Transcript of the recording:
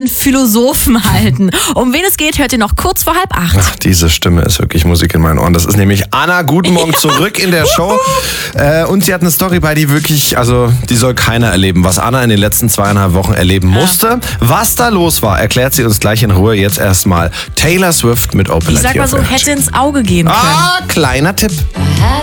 Philosophen halten. Um wen es geht, hört ihr noch kurz vor 7:30. Ach, diese Stimme ist wirklich Musik in meinen Ohren. Das ist nämlich Anna. Guten Morgen zurück in der Show. Und sie hat eine Story bei, die wirklich, also die soll keiner erleben, was Anna in den letzten 2,5 Wochen erleben musste. Was da los war, erklärt sie uns gleich in Ruhe. Jetzt erstmal Taylor Swift mit Open Ich sag mal so, hätte ins Auge gehen können. Kleiner Tipp.